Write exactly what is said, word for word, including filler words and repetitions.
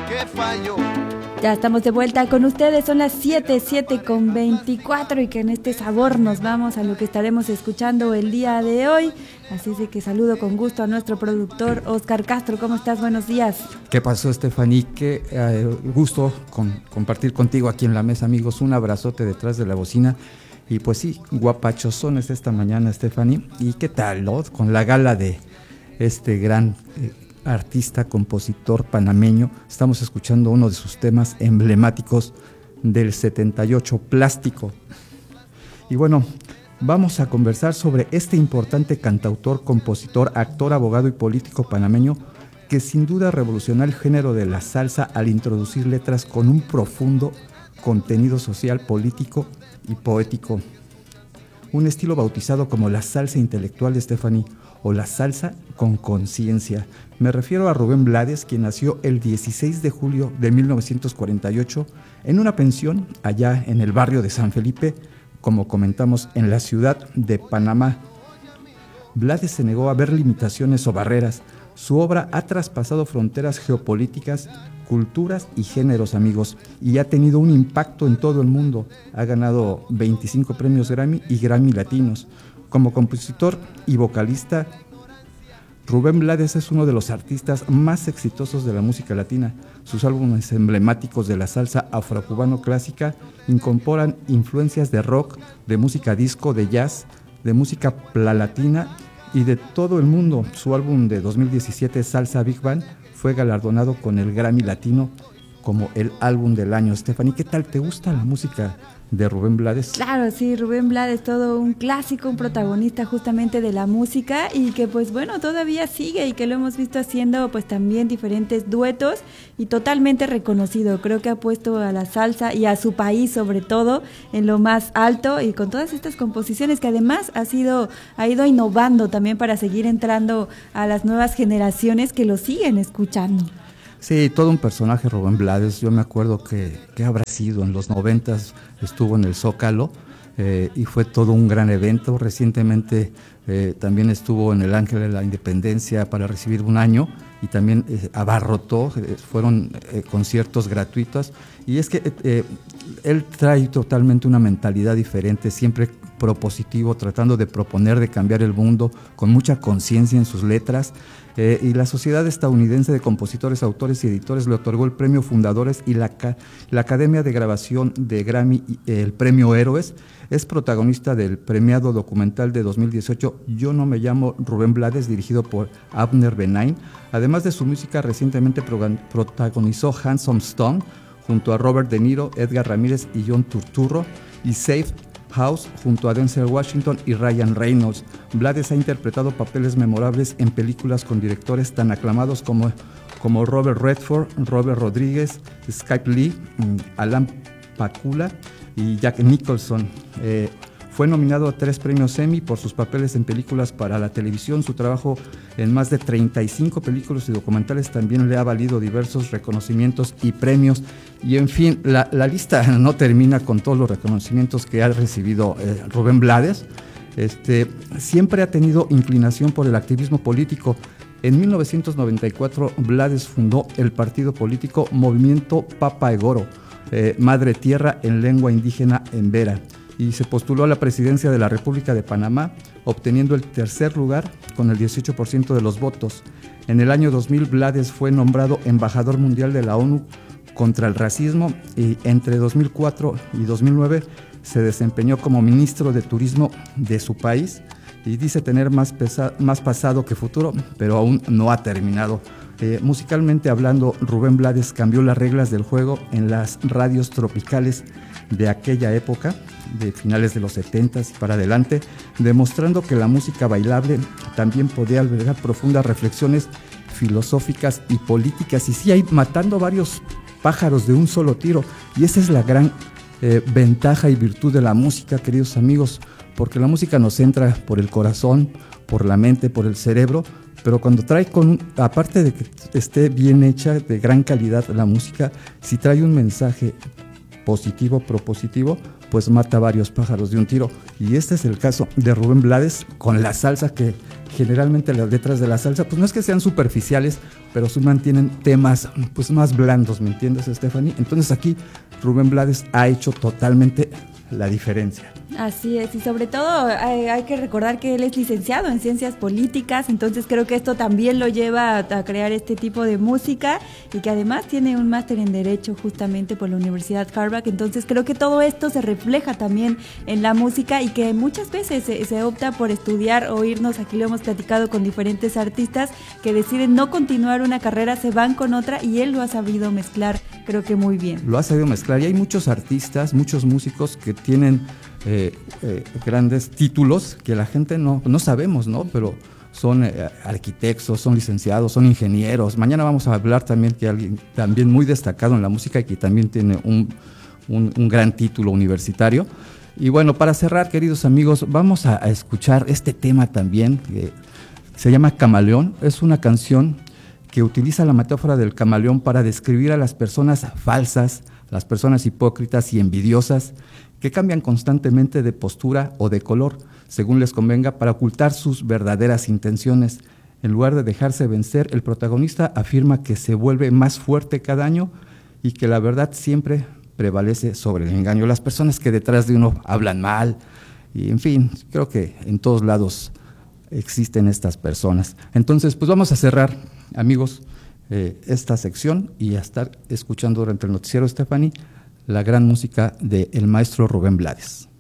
que falló. Ya estamos de vuelta con ustedes, son las siete, siete con veinticuatro, y que en este sabor nos vamos a lo que estaremos escuchando el día de hoy. Así es que saludo con gusto a nuestro productor Oscar Castro. ¿Cómo estás? Buenos días. ¿Qué pasó, Estefaní? Qué eh, gusto con, compartir contigo aquí en la mesa, amigos. Un abrazote detrás de la bocina. Y pues sí, guapachosones esta mañana, Estefaní. ¿Y qué tal, no? Con la gala de este gran eh, artista, compositor panameño. Estamos escuchando uno de sus temas emblemáticos del setenta y ocho, Plástico. Y bueno, vamos a conversar sobre este importante cantautor, compositor, actor, abogado y político panameño que sin duda revolucionó el género de la salsa al introducir letras con un profundo contenido social, político y poético. Un estilo bautizado como la salsa intelectual de Stephanie o la salsa con conciencia. Me refiero a Rubén Blades, quien nació el dieciséis de julio de mil novecientos cuarenta y ocho en una pensión allá en el barrio de San Felipe, como comentamos, en la ciudad de Panamá. Blades se negó a ver limitaciones o barreras. Su obra ha traspasado fronteras geopolíticas, culturas y géneros, amigos, y ha tenido un impacto en todo el mundo. Ha ganado veinticinco premios Grammy y Grammy Latinos. Como compositor y vocalista, Rubén Blades es uno de los artistas más exitosos de la música latina. Sus álbumes emblemáticos de la salsa afrocubano clásica incorporan influencias de rock, de música disco, de jazz, de música plalatina y de todo el mundo. Su álbum de dos mil diecisiete, Salsa Big Band, fue galardonado con el Grammy Latino como el álbum del año. Stephanie, ¿qué tal? ¿Te gusta la música de Rubén Blades? Claro, sí, Rubén Blades, todo un clásico, un protagonista justamente de la música, y que pues bueno, todavía sigue, y que lo hemos visto haciendo pues también diferentes duetos, y totalmente reconocido. Creo que ha puesto a la salsa y a su país sobre todo en lo más alto, y con todas estas composiciones que además ha sido ha ido innovando también para seguir entrando a las nuevas generaciones que lo siguen escuchando. Sí, todo un personaje, Rubén Blades. Yo me acuerdo que, que habrá sido en los noventas, estuvo en el Zócalo eh, y fue todo un gran evento. Recientemente eh, también estuvo en el Ángel de la Independencia para recibir un año, y también eh, abarrotó, eh, fueron eh, conciertos gratuitos. Y es que eh, él trae totalmente una mentalidad diferente, siempre propositivo, tratando de proponer, de cambiar el mundo, con mucha conciencia en sus letras. Eh, y la Sociedad Estadounidense de Compositores, Autores y Editores le otorgó el premio Fundadores, y la, la Academia de Grabación de Grammy eh, el premio Héroes. Es protagonista del premiado documental de dos mil dieciocho Yo no me llamo Rubén Blades, dirigido por Abner Benaim. Además de su música, recientemente protagonizó Handsome Stone junto a Robert De Niro, Edgar Ramírez y John Turturro, y Safe House junto a Denzel Washington y Ryan Reynolds. Blades ha interpretado papeles memorables en películas con directores tan aclamados como, como Robert Redford, Robert Rodríguez, Spike Lee, Alan Pakula y Jack Nicholson. Eh, fue nominado a tres premios Emmy por sus papeles en películas para la televisión. Su trabajo en más de treinta y cinco películas y documentales también le ha valido diversos reconocimientos y premios. Y en fin, la, la lista no termina con todos los reconocimientos que ha recibido eh, Rubén Blades. Este, siempre ha tenido inclinación por el activismo político. En mil novecientos noventa y cuatro, Blades fundó el partido político Movimiento Papa Egoro, eh, Madre Tierra en lengua indígena embera, y se postuló a la presidencia de la República de Panamá, obteniendo el tercer lugar con el dieciocho por ciento de los votos. En el año dos mil, Blades fue nombrado embajador mundial de la ONU contra el racismo, y entre dos mil cuatro y dos mil nueve se desempeñó como ministro de Turismo de su país, y dice tener más, pesa, más pasado que futuro, pero aún no ha terminado. Eh, musicalmente hablando, Rubén Blades cambió las reglas del juego en las radios tropicales de aquella época, de finales de los setentas para adelante, demostrando que la música bailable también podía albergar profundas reflexiones filosóficas y políticas, y sí, hay matando varios pájaros de un solo tiro. Y esa es la gran eh, ventaja y virtud de la música, queridos amigos, porque la música nos entra por el corazón, por la mente, por el cerebro, pero cuando trae con, aparte de que esté bien hecha, de gran calidad la música, si trae un mensaje positivo, propositivo, pues mata varios pájaros de un tiro. Y este es el caso de Rubén Blades con la salsa, que generalmente las letras de la salsa, pues no es que sean superficiales, pero sí mantienen temas pues más blandos, ¿me entiendes, Stephanie? Entonces aquí Rubén Blades ha hecho totalmente la diferencia. Así es, y sobre todo hay, hay que recordar que él es licenciado en ciencias políticas, entonces creo que esto también lo lleva a, a crear este tipo de música, y que además tiene un máster en Derecho justamente por la Universidad Harvard. Entonces creo que todo esto se refleja también en la música, y que muchas veces se, se opta por estudiar o irnos, aquí lo hemos platicado con diferentes artistas que deciden no continuar una carrera, se van con otra, y él lo ha sabido mezclar, creo que muy bien. Lo ha sabido mezclar, y hay muchos artistas, muchos músicos que tienen Eh, eh, grandes títulos que la gente no, no sabemos, ¿no? Pero son eh, arquitectos, son licenciados, son ingenieros. Mañana vamos a hablar también que alguien también muy destacado en la música y que también tiene un, un, un gran título universitario. Y bueno, para cerrar, queridos amigos, vamos a, a escuchar este tema también, que se llama Camaleón. Es una canción que utiliza la metáfora del camaleón para describir a las personas falsas, las personas hipócritas y envidiosas, que cambian constantemente de postura o de color, según les convenga, para ocultar sus verdaderas intenciones. En lugar de dejarse vencer, el protagonista afirma que se vuelve más fuerte cada año y que la verdad siempre prevalece sobre el engaño. Las personas que detrás de uno hablan mal, y en fin, creo que en todos lados existen estas personas. Entonces, pues vamos a cerrar, amigos, eh, esta sección, y a estar escuchando durante el noticiero, Stephanie, la gran música del maestro Rubén Blades.